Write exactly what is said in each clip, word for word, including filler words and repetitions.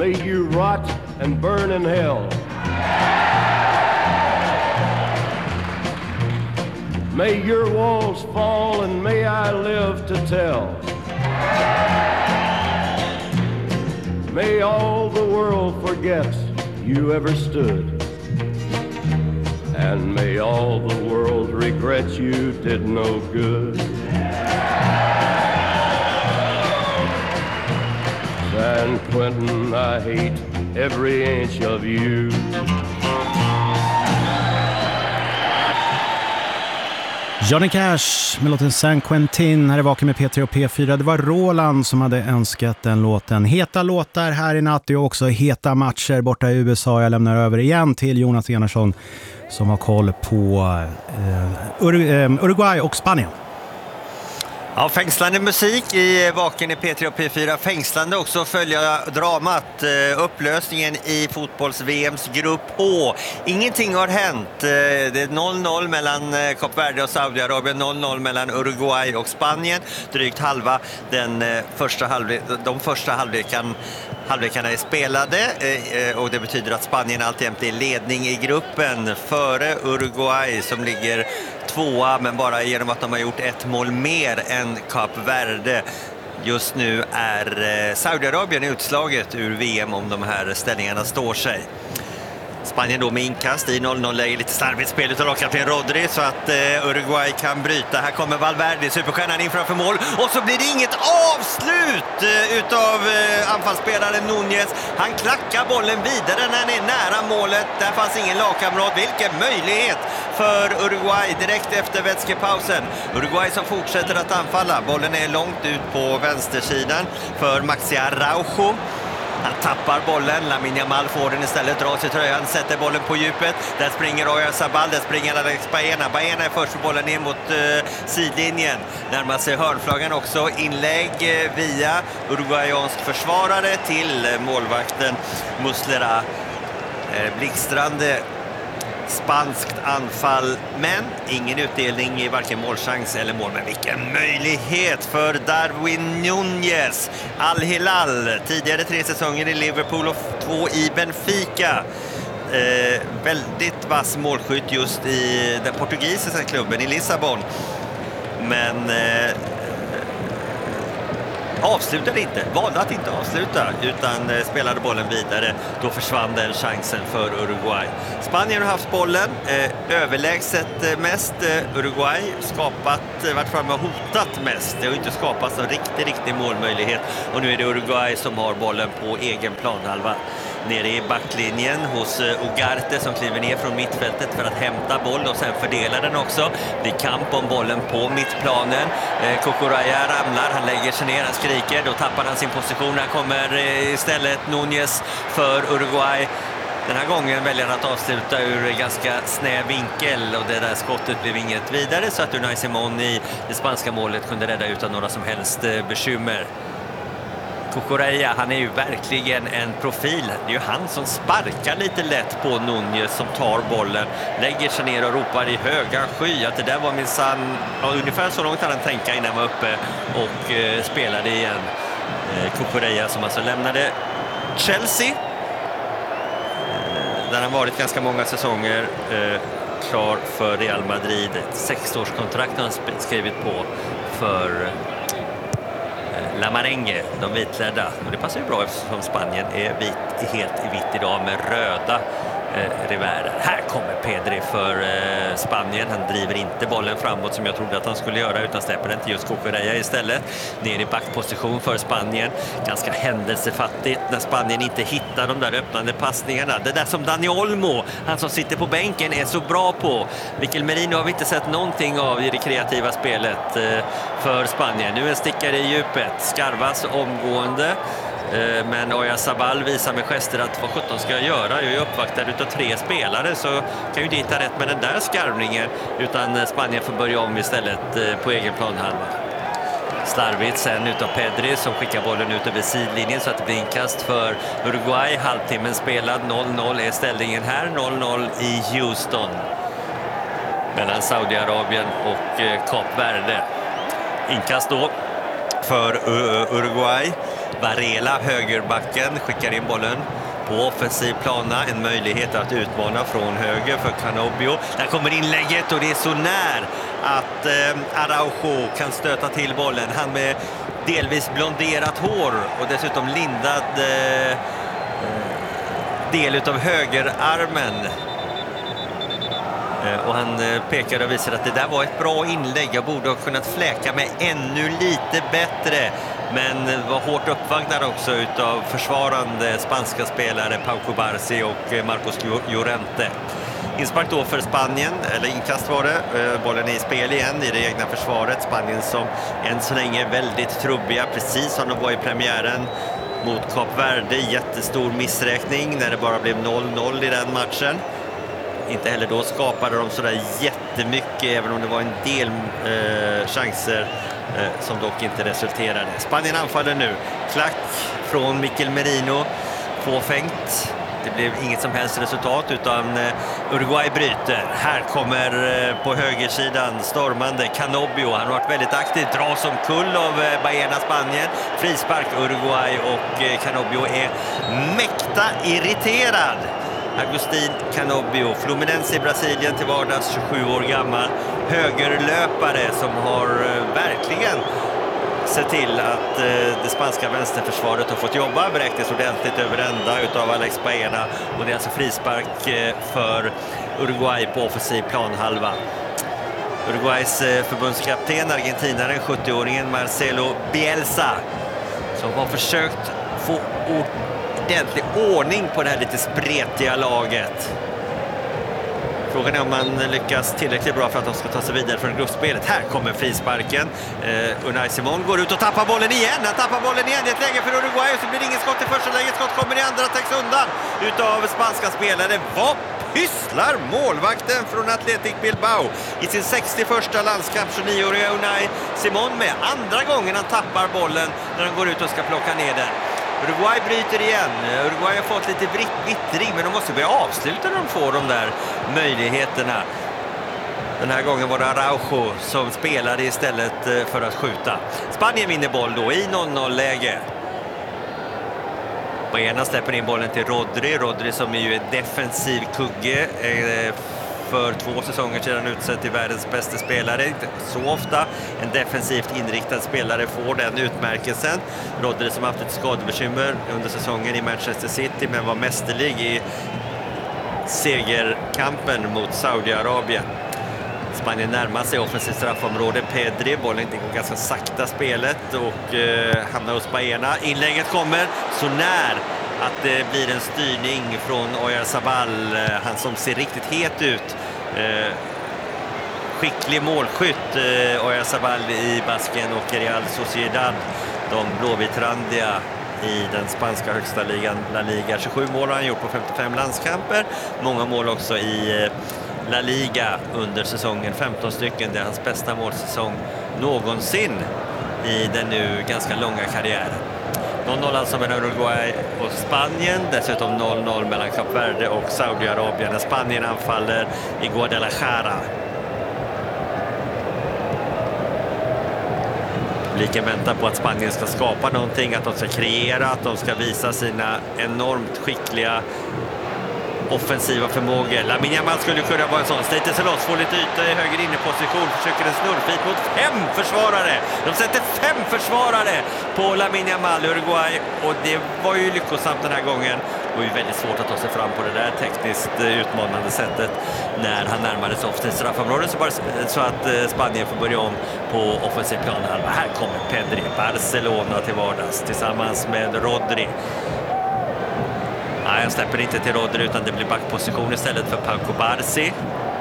may you rot and burn in hell. May your walls fall and may I live to tell. May all the world forget you ever stood. And may all the world regret you did no good. San Quentin, I hate every inch of you. Johnny Cash med låten San Quentin. Här är Vaken med P tre och P fyra. Det var Roland som hade önskat den låten. Heta låtar här i natt och också heta matcher borta i U S A. Jag lämnar över igen till Jonas Enarsson som har koll på eh, Uruguay och Spanien. Ja, fängslande musik i Vaken i P tre och P fyra. Fängslande också följa dramat, upplösningen i fotbolls-V M:s grupp H. Ingenting har hänt. Det är noll noll mellan Kap Verde och Saudiarabien, noll noll mellan Uruguay och Spanien. Drygt halva den första halvlek, de första halvlekan halvlekarna är spelade och det betyder att Spanien alltjämt är ledning i gruppen före Uruguay som ligger tvåa, men bara genom att de har gjort ett mål mer än Kap Verde. Just nu är Saudiarabien utslaget ur V M om de här ställningarna står sig. Spanien då med inkast i noll noll-läge, lite slarvigt spel utav lagkapten Rodri så att eh, Uruguay kan bryta. Här kommer Valverde, superstjärnan in framför mål och så blir det inget avslut eh, utav eh, anfallsspelaren Núñez. Han klackar bollen vidare när han är nära målet. Där fanns ingen lagkamrat. Vilken möjlighet för Uruguay direkt efter vätskepausen. Uruguay som fortsätter att anfalla. Bollen är långt ut på vänstersidan för Maxi Araujo. Han tappar bollen, Lamine Yamal får den istället, drar sig tröjan, sätter bollen på djupet. Där springer Oyarzabal, där springer Alex Baena. Baena är först för bollen ner mot uh, sidlinjen. Närmar sig hörnflaggan också. Inlägg uh, via uruguayansk försvarare till uh, målvakten Muslera. Uh, blixtrande spanskt anfall, men ingen utdelning i varken målchans eller mål. Men vilken möjlighet för Darwin Núñez. Al-Hilal, tidigare tre säsonger i Liverpool och två i Benfica. Eh, väldigt vass målskytt just i den portugisiska klubben i Lissabon. Men eh, avslutade inte, valde att inte avsluta utan eh, spelade bollen vidare. Då försvann den chansen för Uruguay. Spanien har haft bollen eh, överlägset eh, mest. eh, Uruguay skapat, eh, vart framme hotat mest. Det har inte skapats en riktig, riktig målmöjlighet och nu är det Uruguay som har bollen på egen planhalva. Nere i backlinjen hos uh, Ugarte som kliver ner från mittfältet för att hämta boll och sen fördela den också. Det är kamp om bollen på mittplanen. Eh, Cucurella ramlar, han lägger sig ner, han skriker, då tappar han sin position. Här kommer eh, istället Núñez för Uruguay. Den här gången väljer han att avsluta ur ganska snäv vinkel och det där skottet blev inget vidare så att Unai Simón i det spanska målet kunde rädda utan några som helst eh, bekymmer. Cucurella, han är ju verkligen en profil. Det är ju han som sparkar lite lätt på Núñez som tar bollen, lägger sig ner och ropar i höga sky att det där var minsann, ja, ungefär så långt han tänkte innan han var uppe och eh, spelade igen. Eh, Cucurella som alltså lämnade Chelsea eh, där han varit ganska många säsonger, eh, klar för Real Madrid. Ett sexårskontrakt har han skrivit på för La Marengue, de vitklädda. Och det passar ju bra eftersom Spanien är vit, helt i vitt idag med röda eh, rivärer. Här kommer Pedri för eh, Spanien. Han driver inte bollen framåt som jag trodde att han skulle göra utan släpper den till just Cucurella istället. Ner i backposition för Spanien. Ganska händelsefattigt när Spanien inte hittar de där öppnande passningarna. Det där som Dani Olmo, han som sitter på bänken, är så bra på. Mikel Merino har vi inte sett någonting av i det kreativa spelet eh, för Spanien. Nu en stickare i djupet. Skarvas omgående. Men Oyarzabal visar med gester att vad sjutton ska jag göra? Jag är uppvaktad utav tre spelare så kan ju inte hitta rätt med den där skarvningen utan Spanien får börja om istället på egen planhalva. Slarvigt sen utav Pedri som skickar bollen ut över sidlinjen så att det blir inkast för Uruguay. Halvtimmen spelad, noll noll är ställningen här, noll noll i Houston mellan Saudiarabien och Kap Verde. Inkast då för Uruguay. Varela, högerbacken, skickar in bollen på offensiv plana. En möjlighet att utmana från höger för Canobio. Där kommer inlägget och det är så när att eh, Araujo kan stöta till bollen. Han med delvis blonderat hår och dessutom lindad eh, del utav högerarmen. Eh, och han eh, pekar och visar att det där var ett bra inlägg. Jag borde ha kunnat fläka mig ännu lite bättre. Men var hårt uppvagnad också utav försvarande spanska spelare Pau Cubarsí och Marcos Llorente. Inspark då för Spanien, eller inkast var det. Bollen är i spel igen i det egna försvaret. Spanien som än så länge är väldigt trubbiga, precis som de var i premiären mot Kap Verde. Jättestor missräkning när det bara blev noll noll i den matchen. Inte heller då skapade de sådär jättemycket, även om det var en del eh, chanser eh, som dock inte resulterade. Spanien anfaller nu. Klack från Mikel Merino. Fåfängt. Det blev inget som helst resultat utan eh, Uruguay bryter. Här kommer eh, på högersidan stormande Canobio. Han har varit väldigt aktiv. Dras som kull av eh, Baena Spanien. Frispark Uruguay och eh, Canobio är mäkta irriterad. Agustin Canobio, Fluminense i Brasilien till vardags, tjugosju år gammal. Högerlöpare som har eh, verkligen sett till att eh, det spanska vänsterförsvaret har fått jobba. Beräknas ordentligt över ända utav Alex Baena. Och det är alltså frispark eh, för Uruguay på offensiv planhalva. Uruguays eh, förbundskapten, argentinaren, sjuttio-åringen Marcelo Bielsa, som har försökt få ordentlig ordning på det här lite spretiga laget. Frågan är om man lyckas tillräckligt bra för att de ska ta sig vidare från gruppspelet. Här kommer frisparken. Uh, Unai Simon går ut och tappar bollen igen. Han tappar bollen igen. Det är ett läge för Uruguay och så blir det ingen skott i första läget. Skott kommer i andra, täcks undan utav spanska spelare. Vad pysslar målvakten från Athletic Bilbao i sin sextioförsta landskamp? tjugonioåriga Unai Simon med andra gången han tappar bollen när han går ut och ska plocka ner den. Uruguay bryter igen. Uruguay har fått lite vittring, men de måste börja avsluta när de får de där möjligheterna. Den här gången var det Araujo som spelade istället för att skjuta. Spanien vinner boll då i noll noll-läge. Baena släpper in bollen till Rodri. Rodri som är ju en defensiv kugge. För två säsonger sedan utsett till världens bästa spelare. Inte så ofta en defensivt inriktad spelare får den utmärkelsen. Rodri som haft ett skadebekymmer under säsongen i Manchester City, men var mästerlig i segerkampen mot Saudiarabien. Spanien närmar sig offensivt straffområde. Pedri, bollen går ganska sakta spelet och eh, hamnar hos Baena. Inlägget kommer så när att det blir en styrning från Oyarzabal, han som ser riktigt het ut. Eh, skicklig målskytt, eh, Oyarzabal i Basken och Real Sociedad. De blåvitrandiga i den spanska högsta ligan, La Liga. tjugosju mål har han gjort på femtiofem landskamper. Många mål också i eh, La Liga under säsongen, femton stycken. Det är hans bästa målsäsong någonsin i den nu ganska långa karriären. noll noll alltså mellan Uruguay och Spanien. Dessutom noll noll mellan Kap Verde och Saudiarabien. När Spanien anfaller i Guadalajara. Publiken väntar på att Spanien ska skapa någonting, att de ska kreera, att de ska visa sina enormt skickliga offensiva förmågor. Lamine Yamal skulle kunna vara en sån. Sliter sig loss, får lite yta i höger inneposition, försöker en snurrfit mot fem försvarare. De sätter fem försvarare på Lamine Yamal, Uruguay, och det var ju lyckosamt den här gången. Det var ju väldigt svårt att ta sig fram på det där tekniskt utmanande sättet när han närmade sig offensivt straffområde, så, bara, så att Spanien får börja om på offensiv planhalva. Här kommer Pedri, Barcelona till vardags tillsammans med Rodri. Nej, han släpper inte till Rodri utan det blir backposition istället för Pau Cubarsí.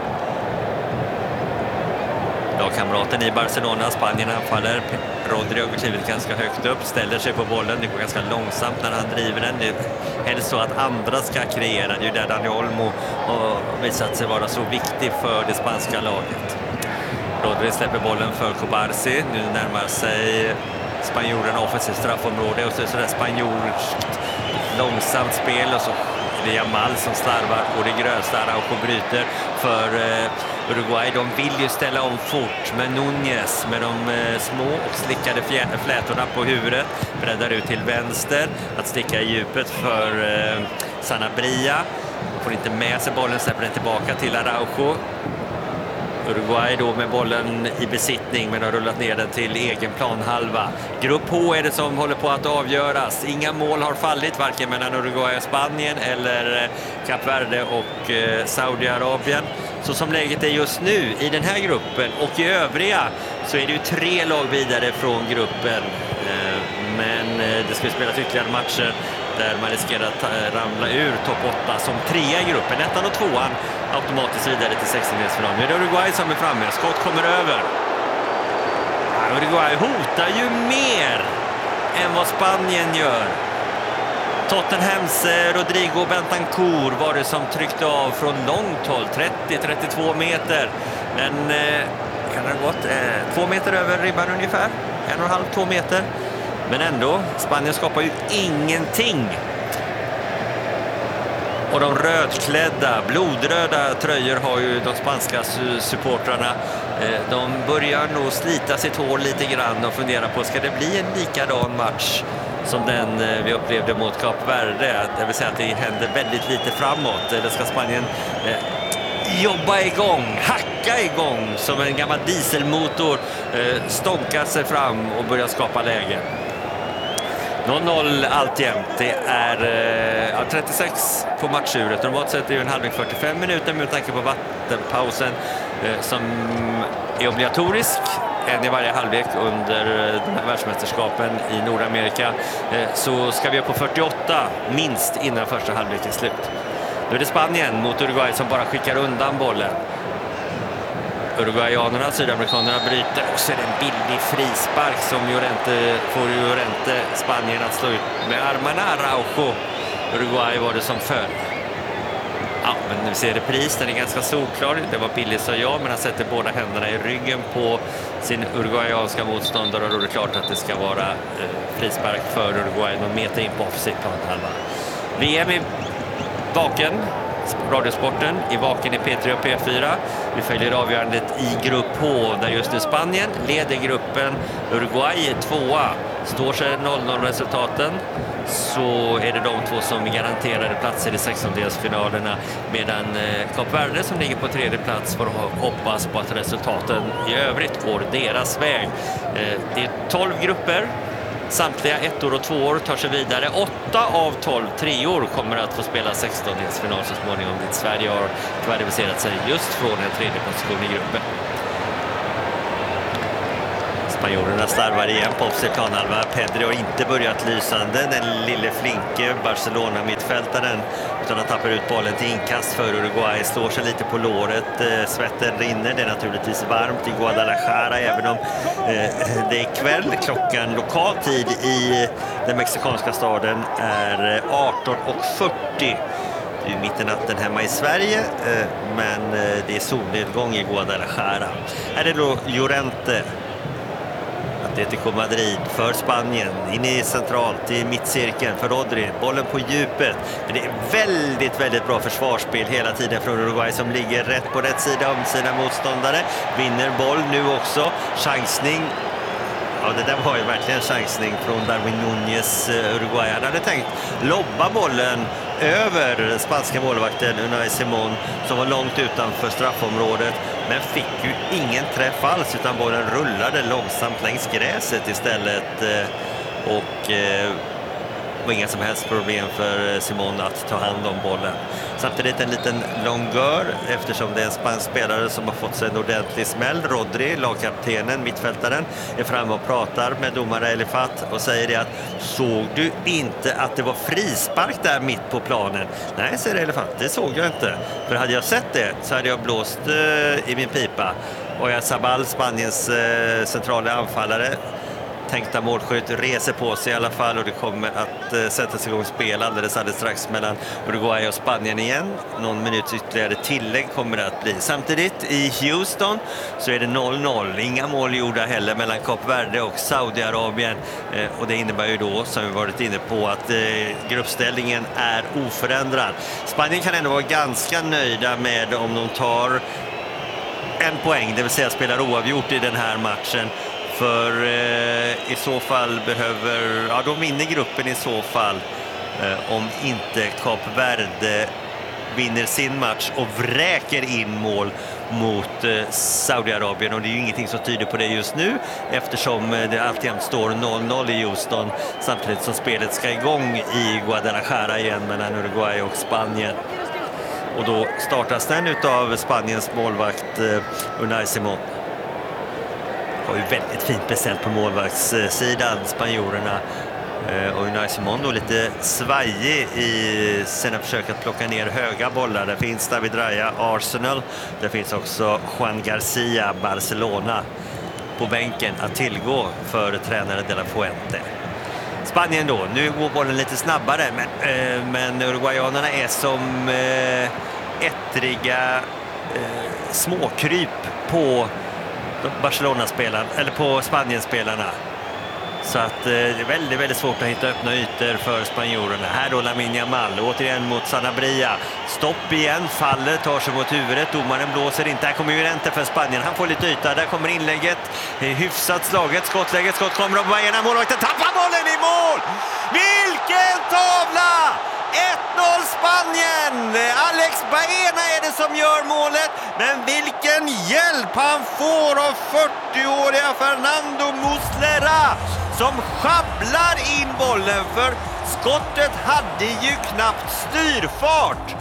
Lagkamraten i Barcelona, Spanien anfaller. Rodri har klivit ganska högt upp, ställer sig på bollen. Det går ganska långsamt när han driver den. Det är helst så att andra ska kreera. Det är ju där Dani Olmo har visat sig vara så viktig för det spanska laget. Rodri släpper bollen för Cubarsí. Nu närmar sig spanjorerna offensivt straffområde och så är det sådär spanjorskt långsamt spel och så är det Yamal som slarvar och det grövsta. Araujo bryter för eh, Uruguay, de vill ju ställa om fort, men Núñez med de eh, små och slickade fjä- flätorna på huvudet breddar ut till vänster att sticka i djupet för eh, Sanabria. Får inte med sig bollen, släpper den tillbaka till Araujo. Uruguay då med bollen i besittning, men har rullat ner den till egen planhalva. Grupp H är det som håller på att avgöras. Inga mål har fallit, varken mellan Uruguay och Spanien eller Kap Verde och eh, Saudiarabien. Så som läget är just nu i den här gruppen och i övriga så är det ju tre lag vidare från gruppen. Eh, men eh, det ska spelas ytterligare matcher där man riskerar att ramla ur topp åtta som trea i gruppen. Ettan och tvåan automatiskt vidare till sextondelsfinalen. Nu är det Uruguay som är framme. Skott kommer över. Ja, Uruguay hotar ju mer än vad Spanien gör. Tottenhams Rodrigo Bentancur var det som tryckte av från långt håll. trettio till trettiotvå meter. Men eh, kan det ha gått eh, två meter över ribban ungefär. En och en halv, två meter. Men ändå, Spanien skapar ju ingenting. Och de rödklädda, blodröda tröjor har ju de spanska supportrarna. De börjar nog slita sitt hår lite grann och fundera på, ska det bli en likadan match som den vi upplevde mot Kap Verde? Det vill säga att det händer väldigt lite framåt. Eller ska Spanien eh, jobba igång, hacka igång som en gammal dieselmotor, eh, stånka sig fram och börja skapa läge? noll noll alltjämt. Det är ja, trettiosex på matchuret. Normalt sett är det en halvlek fyrtiofem minuter med tanke på vattenpausen eh, som är obligatorisk. En i varje halvlek under de här världsmästerskapen i Nordamerika. Eh, så ska vi upp på fyrtioåtta minst innan första halvlek är slut. Nu är det Spanien mot Uruguay som bara skickar undan bollen. Uruguayanerna, sydamerikanerna bryter och så är det en billig frispark som Llorente, får Llorente Spanien att slå ut med armarna. Araujo, Uruguay var det som föll. Ja, men nu ser repris, den är ganska solklar. Det var billigt så ja, men han sätter båda händerna i ryggen på sin uruguayanska motståndare och då är det klart att det ska vara eh, frispark för Uruguay någon meter in på offensiv planhalva. V M är vaken. Radiosporten i vaken i P tre och P fyra. Vi följer avgörandet i grupp H där just nu Spanien leder gruppen. Uruguay är tvåa. Står sig noll noll resultaten så är det de två som är garanterade platser i sextondelsfinalerna, medan eh, Kap Verde som ligger på tredje plats får hoppas på att resultaten i övrigt går deras väg. Eh, det är tolv grupper. Samtliga ettor och tvåor tar sig vidare. Åtta av tolv treor kommer att få spela sextondelsfinal så småningom, dit Sverige har kvalificerat sig just från en tredje position i gruppen. Spanjorerna slarvar igen på offensiv planhalva. Pedri har inte börjat lysande, den lille flinke Barcelona-mittfältaren, utan han tappar ut bollen till inkast för Uruguay. Slår sig lite på låret, svetten rinner. Det är naturligtvis varmt i Guadalajara, även om eh, det är kväll. Klockan lokal tid i den mexikanska staden är arton och fyrtio. Det är mitt i natten hemma i Sverige, men det är solnedgång i Guadalajara. Här är då Llorente, Atletico Madrid för Spanien, in i centralt i mittcirkeln för Rodri, bollen på djupet. Men det är väldigt, väldigt bra försvarsspel hela tiden från Uruguay som ligger rätt på rätt sida om sina motståndare. Vinner boll nu också, chansning. Ja, det där var ju verkligen chansning från Darwin Núñez. Uruguay han hade tänkt lobba bollen över spanska målvakten Unai Simón som var långt utanför straffområdet, men fick ju ingen träff alls utan bollen rullade långsamt längs gräset istället och det var inga som helst problem för Simón att ta hand om bollen. Samtidigt en liten longör eftersom det är en spansk spelare som har fått sig en ordentlig smäll. Rodri, lagkaptenen, mittfältaren, är framme och pratar med domare Elifat och säger det att såg du inte att det var frispark där mitt på planen? Nej, säger Elifat, det såg jag inte. För hade jag sett det så hade jag blåst uh, i min pipa. Och jag Sabal, Spaniens uh, centrala anfallare, tänkta målskytt, reser på sig i alla fall och det kommer att uh, sättas igång spel alldeles, alldeles strax mellan Uruguay och Spanien igen. Någon minut ytterligare tillägg kommer det att bli. Samtidigt i Houston så är det noll noll. Inga mål gjorda heller mellan Kap Verde och Saudiarabien uh, och det innebär ju då, som vi varit inne på, att uh, gruppställningen är oförändrad. Spanien kan ändå vara ganska nöjda med om de tar en poäng, det vill säga spelar oavgjort i den här matchen. För eh, i så fall behöver, ja de vinner gruppen i så fall eh, om inte Kap Verde vinner sin match och vräker in mål mot eh, Saudiarabien, och det är ju ingenting som tyder på det just nu eftersom eh, det alltid står noll noll i Houston samtidigt som spelet ska igång i Guadalajara igen mellan Uruguay och Spanien. Och då startas den utav Spaniens målvakt eh, Unai Simón. Har ju väldigt fint beställt på målvaktssidan, spanjorerna. Och Unai Simón då lite svajig i sina försök att plocka ner höga bollar. Det finns David Raya, Arsenal. Det finns också Juan Garcia, Barcelona, på bänken att tillgå för tränare De La Fuente. Spanien då, nu går bollen lite snabbare, men, eh, men uruguayanerna är som eh, ettriga eh, småkryp på Barcelona-spelarna, eller på Spanien-spelarna. Så att eh, det är väldigt, väldigt svårt att hitta öppna ytor för spanjorerna. Här då Lamine Yamal, återigen mot Sanabria. Stopp igen, faller, tar sig mot huvudet. Domaren blåser inte. Här kommer ju Llorente för Spanien. Han får lite yta. Där kommer inlägget. Hyfsat slaget. Skottläget. Skott kommer av Baena. Målvakten tappar bollen i mål! Vilken tavla! ett noll Spanien! Alex Baena är det som gör målet. Men vilken hjälp han får av fyrtioåriga Fernando Muslera, som schabblar in bollen, för skottet hade ju knappt styrfart.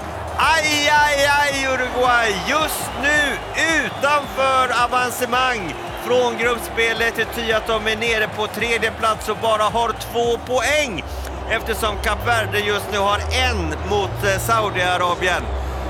Aj, aj, aj Uruguay, just nu utanför avancemang från gruppspelet, till ty att de är nere på tredje plats och bara har två poäng. Eftersom Kap Verde just nu har en mot Saudiarabien.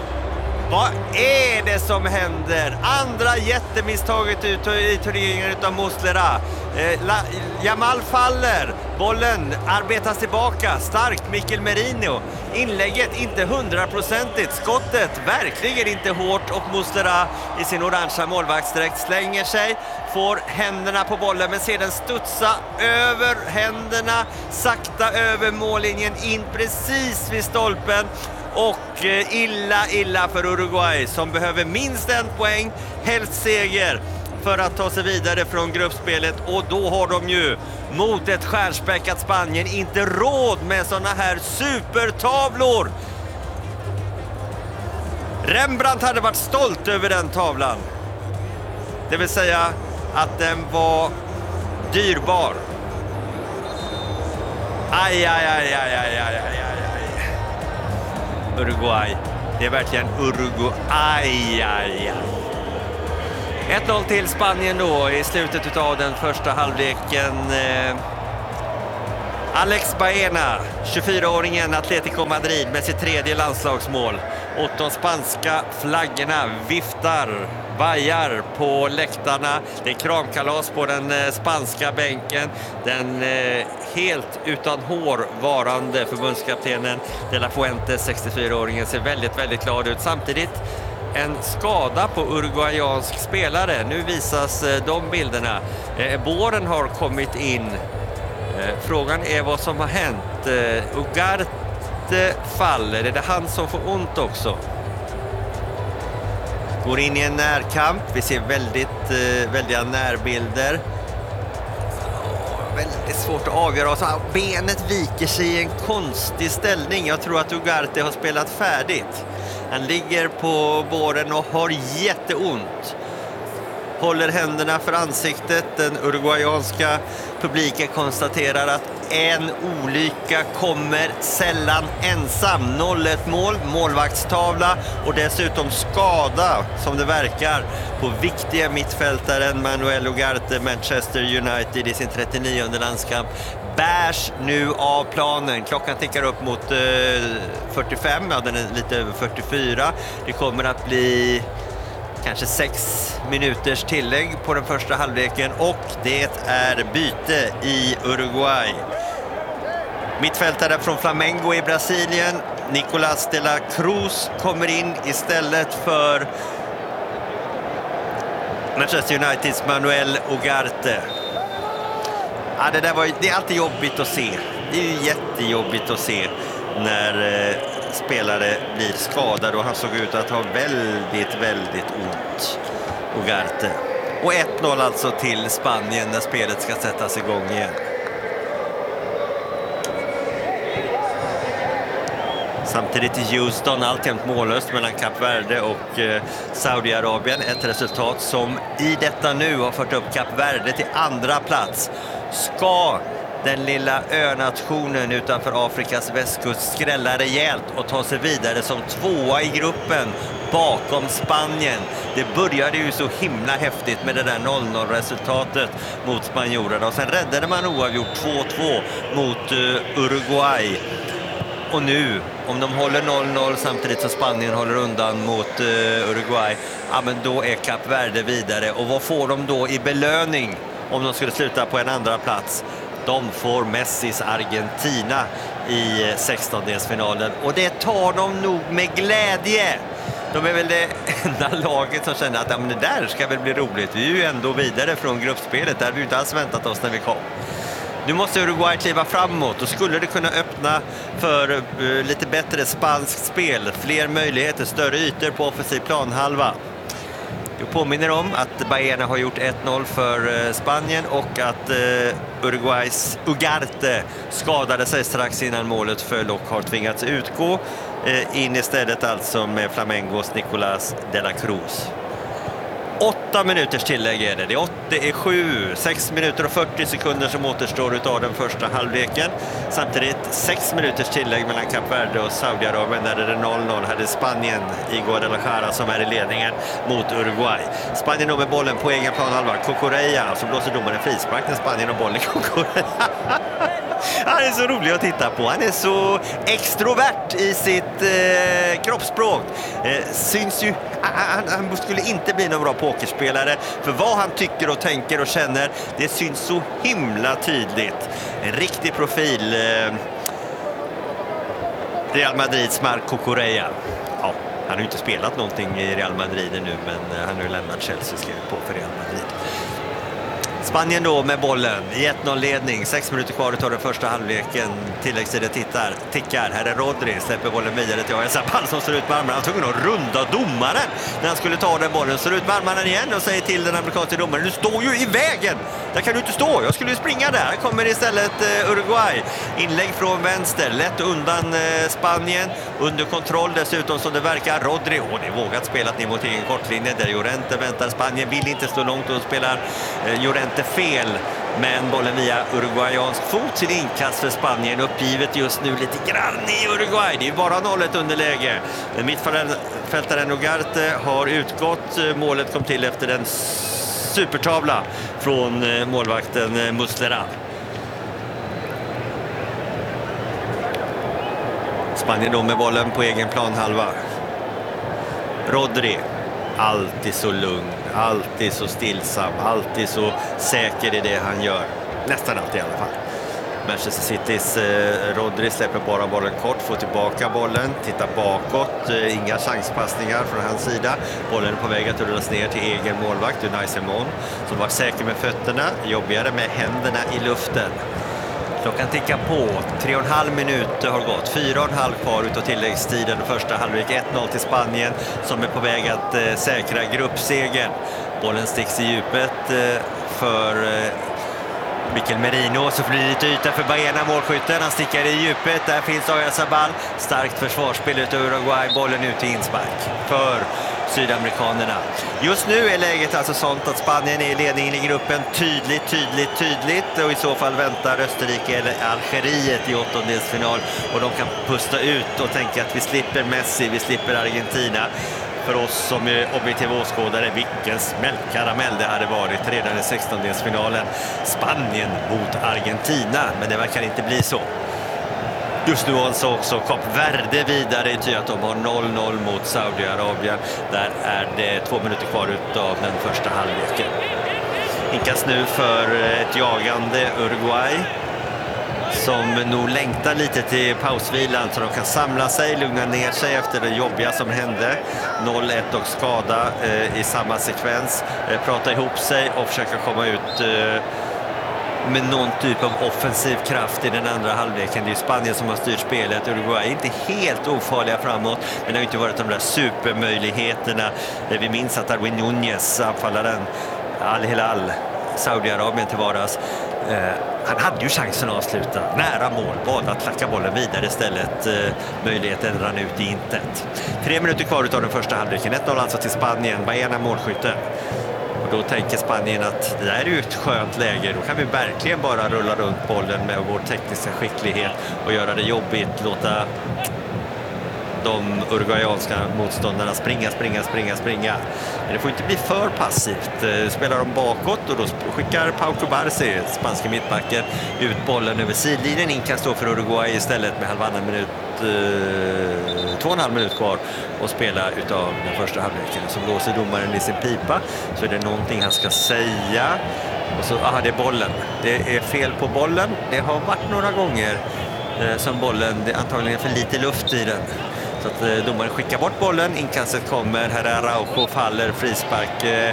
Vad är det som händer? Andra jättemisstaget ut i turneringen utav Muslera. Eh, La, Yamal faller. Bollen arbetas tillbaka. Starkt Mikel Merino. Inlägget inte hundraprocentigt. Skottet verkligen inte hårt, och Muslera i sin orangea målvaktsdräkt slänger sig. Får händerna på bollen, men ser den studsa över händerna. Sakta över mållinjen in precis vid stolpen. Och illa, illa för Uruguay som behöver minst en poäng, helst seger, för att ta sig vidare från gruppspelet. Och då har de ju mot ett stjärnspäckat Spanien inte råd med såna här supertavlor. Rembrandt hade varit stolt över den tavlan. Det vill säga att den var dyrbar. Aj, aj, aj, aj, aj, aj, aj. Uruguay. Det är verkligen Uruguay. Aj, aj, aj. ett noll till Spanien då i slutet av den första halvleken. Alex Baena, tjugofyraåringen Atletico Madrid, med sitt tredje landslagsmål. Och de spanska flaggorna viftar, vajar på läktarna. Det är kramkalas på den spanska bänken. Den eh, helt utan hår varande förbundskaptenen De La Fuente, sextiofyraåringen, ser väldigt, väldigt glad ut. Samtidigt en skada på uruguayansk spelare. Nu visas eh, de bilderna. Eh, båren har kommit in. Eh, frågan är vad som har hänt. Eh, Ugarte faller. Är det han som får ont också? Går in i en närkamp. Vi ser väldigt eh, väldiga närbilder. Oh, väldigt svårt att avgöra. Så benet viker sig i en konstig ställning. Jag tror att Ugarte har spelat färdigt. Han ligger på båren och har jätteont. Håller händerna för ansiktet. Den uruguayanska publiken konstaterar att en olycka kommer sällan ensam. noll ett mål, målvaktstavla och dessutom skada, som det verkar, på viktiga mittfältaren Manuel Ugarte, Manchester United, i sin trettionionde landskamp. Bärs nu av planen. Klockan tickar upp mot eh, fyrtiofem, ja den är lite över fyrtiofyra. Det kommer att bli kanske sex minuters tillägg på den första halvleken, och det är byte i Uruguay. Mittfältare från Flamengo i Brasilien, Nicolás de la Cruz, kommer in istället för Manchester Uniteds Manuel Ugarte. Ja, det, där var, det är alltid jobbigt att se. Det är ju jättejobbigt att se när eh, spelare blir skadade, och han såg ut att ha väldigt, väldigt ont. Ugarte. Och ett noll alltså till Spanien när spelet ska sättas igång igen. Samtidigt i Houston alltjämt mållöst mellan Kap Verde och eh, Saudiarabien. Ett resultat som i detta nu har fört upp Kap Verde till andra plats. Ska den lilla önationen utanför Afrikas västkust skrälla rejält och ta sig vidare som tvåa i gruppen bakom Spanien. Det började ju så himla häftigt med det där noll noll-resultatet mot spanjorerna. Och sen räddade man oavgjort två två mot uh, Uruguay. Och nu, om de håller noll noll samtidigt som Spanien håller undan mot uh, Uruguay, ja, men då är Kap Verde vidare. Och vad får de då i belöning om de skulle sluta på en andra plats? De får Messis Argentina i sextondelsfinalen. Och det tar de nog med glädje. De är väl det enda laget som känner att ja, men det där ska väl bli roligt. Vi är ju ändå vidare från gruppspelet. Det hade vi inte alls väntat oss när vi kom. Nu måste Uruguay kliva framåt och skulle det kunna öppna för uh, lite bättre spanskt spel. Fler möjligheter, större ytor på offensiv planhalva. Jag påminner om att Baena har gjort ett noll för Spanien och att uh, Uruguays Ugarte skadade sig strax innan målet föll och har tvingats utgå. Uh, in istället alltså med Flamengos Nicolás de la Cruz. Åtta minuters tillägg är det. Det är, åtta, det är sju, sex minuter och fyrtio sekunder som återstår utav den första halvleken. Samtidigt sex minuters tillägg mellan Kap Verde och Saudiarabien där det är noll noll. Hade Spanien i Guadalajara som är i ledningen mot Uruguay. Spanien då med bollen på egen planhalva. Cucurella, så blåser domaren frispark när Spanien har bollen. Cucurella. Han är så rolig att titta på. Han är så extrovert i sitt eh, kroppsspråk. Eh, syns ju, han, han skulle inte bli någon bra pokerspelare. För vad han tycker och tänker och känner, det syns så himla tydligt. En riktig profil. Eh, Real Madrids Marc Cucurella. Ja, han har ju inte spelat någonting i Real Madrid nu, men han har ju lämnat Chelsea och skrivit på för Real Madrid. Spanien då med bollen i ett noll-ledning. Sex minuter kvar utav den första halvleken. Tilläggstiden tittar, tickar. Här är Rodri, släpper bollen vidare till Oyarzabal som ser ut med armarna. Han tog att runda domaren när han skulle ta den bollen. Ser ut med armarna igen och säger till den amerikanska domaren: du står ju i vägen! Där kan du inte stå, jag skulle ju springa där. Här kommer istället uh, Uruguay. Inlägg från vänster, lätt undan uh, Spanien. Under kontroll dessutom som det verkar. Rodri, och det är vågat spelat ner mot egen kortlinje. Där Llorente väntar. Spanien vill inte stå långt och spelar uh, Llorente fel. Men bollen via uruguayansk fot till inkast för Spanien. Uppgivet just nu lite grann i Uruguay. Det är bara nollet underläge. Den mittfältaren Ugarte har utgått. Målet kom till efter en supertavla från målvakten Muslera. Spanien då med bollen på egen planhalva. Rodri. Alltid så lugn, alltid så stillsam, alltid så säker i det han gör. Nästan alltid i alla fall. Manchester Citys eh, Rodri släpper bara bollen kort, får tillbaka bollen, tittar bakåt, eh, inga chanspassningar från hans sida. Bollen är på väg att rullas ner till egen målvakt, Unai Simon, som var säker med fötterna, jobbigare med händerna i luften. Klockan tickar på, tre och en halv minut har gått, fyra och en halv kvar utav tilläggstiden. Första halvlek ett noll till Spanien som är på väg att eh, säkra gruppsegern. Bollen sticks i djupet eh, för eh, Mikel Merino, så blir det lite yta för Baena, målskytten. Han stickar i djupet, där finns Oyarzabal. Starkt försvarsspel utav Uruguay, bollen ut till inspark för sydamerikanerna. Just nu är läget alltså sånt att Spanien är i ledningen i gruppen tydligt, tydligt, tydligt. Och i så fall väntar Österrike eller Algeriet i åttondelsfinal. Och de kan pusta ut och tänka att vi slipper Messi, vi slipper Argentina. För oss som är objektiva åskådare, vilken smällkaramell det hade varit redan i sextondelsfinalen. Spanien mot Argentina, men det verkar inte bli så. Just nu alltså också Kap Verde vidare i ty att de har noll noll mot Saudiarabien. Där är det två minuter kvar utav den första halvleken. Inkas nu för ett jagande Uruguay som nog längtar lite till pausvilan så de kan samla sig, lugna ner sig efter det jobbiga som hände. noll ett och skada eh, i samma sekvens. Eh, prata ihop sig och försöka komma ut eh, med någon typ av offensiv kraft i den andra halvleken. Det är ju Spanien som har styrt spelet. Uruguay är inte helt ofarliga framåt, men det har inte varit de där supermöjligheterna. Vi minns att Darwin Núñez, anfallaren Al Hilal, Saudiarabien till vardags, eh, han hade ju chansen att avsluta nära mål, valde att klacka bollen vidare istället. Eh, möjligheten rann ut i intet. Tre minuter kvar av den första halvleken. ett noll alltså till Spanien. Baena målskytten. Och då tänker Spanien att det där är ju ett skönt läge. Då kan vi verkligen bara rulla runt bollen med vår tekniska skicklighet och göra det jobbigt. Låta de uruguayanska motståndarna springa, springa, springa, springa. Men det får inte bli för passivt. Spelar de bakåt och då skickar Pau Cubarsí, spanska mittbacken, ut bollen över sidlinjen. In kan stå för Uruguay istället med halvannan minut, eh, två och en halv minut kvar och spela utav den första halvleken. Så blåser domaren i sin pipa, så är det någonting han ska säga. Och så, aha, det är bollen. Det är fel på bollen. Det har varit några gånger eh, som bollen, det är antagligen för lite luft i den. Så att eh, domaren skickar bort bollen, inkastet kommer, här är Araujo, faller, frispark. Eh,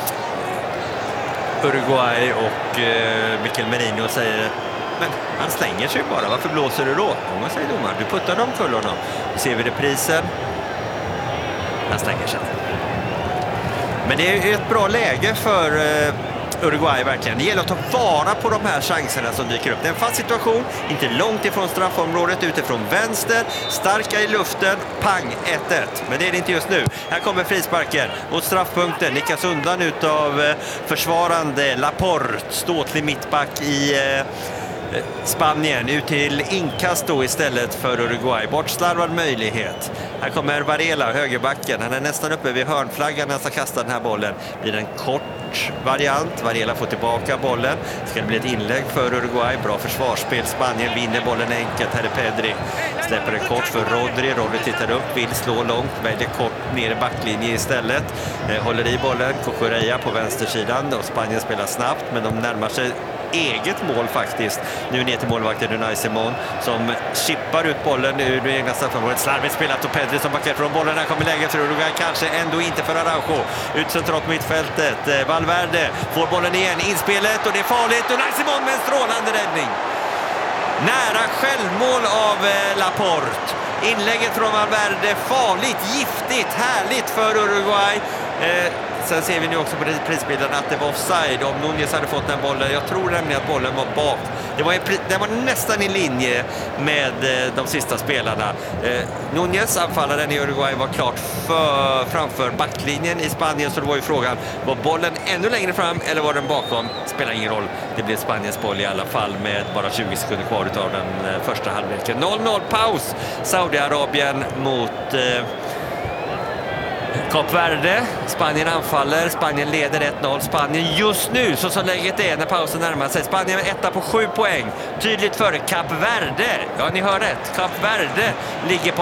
Uruguay och eh, Mikel Merino säger, men han slänger sig bara, varför blåser du då? Många säger domaren, du puttar dem full honom. Då ser vi reprisen. Han slänger sig. Men det är ett bra läge för eh, Uruguay verkligen. Det gäller att ta vara på de här chanserna som dyker upp. Det är en fast situation, inte långt ifrån straffområdet, utifrån vänster, starka i luften, pang, ett ett. Men det är det inte just nu. Här kommer frisparken mot straffpunkten, nickas undan utav eh, försvarande Laporte, ståtlig mittback i eh, Spanien, ut till inkast då istället för Uruguay. Bortslarvad möjlighet. Här kommer Varela, högerbacken. Han är nästan uppe vid hörnflaggan när han ska kasta den här bollen. Blir en kort variant. Varela får tillbaka bollen. Ska det bli ett inlägg för Uruguay. Bra försvarsspel. Spanien vinner bollen enkelt. Här är Pedri. Släpper en kort för Rodri. Rodri tittar upp, vill slå långt. Väljer kort ner i backlinje istället. Eh, håller i bollen. Cucurella på vänstersidan. Och Spanien spelar snabbt, men de närmar sig eget mål faktiskt. Nu ner till målvakten Unai Simón som chippar ut bollen ur det egna straffområdet. Slarvigt spelat och Pedri som backar från bollen. Här kommer läget för Uruguay, kanske ändå inte för Araujo. Ut centralt mittfältet. Valverde får bollen igen. Inspelet och det är farligt. Unai Simón med en strålande räddning. Nära självmål av Laporte. Inlägget från Valverde, farligt, giftigt, härligt för Uruguay. Eh, sen ser vi nu också på prisbilden att det var offside om Núñez hade fått den bollen. Jag tror nämligen att bollen var bak. Det var, det var nästan i linje med eh, de sista spelarna. Eh, Núñez, anfallaren i Uruguay, var klart för, framför backlinjen i Spanien, så det var ju frågan, var bollen ännu längre fram eller var den bakom? Spelar ingen roll. Det blev Spaniens boll i alla fall med bara tjugo sekunder kvar av den eh, första halvleken. noll noll paus. Saudiarabien mot eh, Kap Verde. Spanien anfaller. Spanien leder ett noll. Spanien just nu, så som läget är när pausen närmar sig. Spanien är etta på sju poäng. Tydligt före Kap Verde. Ja, ni hör rätt. Kap Verde ligger på